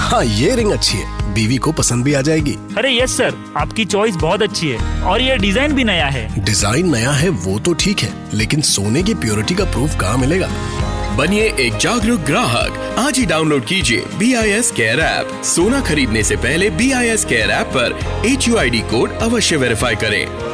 हाँ, ये रिंग अच्छी है, बीवी को पसंद भी आ जाएगी। अरे यस सर, आपकी चॉइस बहुत अच्छी है और ये डिजाइन भी नया है। डिजाइन नया है वो तो ठीक है, लेकिन सोने की प्योरिटी का प्रूफ कहाँ मिलेगा? बनिए एक जागरूक ग्राहक। आज ही डाउनलोड कीजिए BIS केयर ऐप। सोना खरीदने से पहले BIS केयर ऐप पर HUID कोड अवश्य वेरीफाई करें।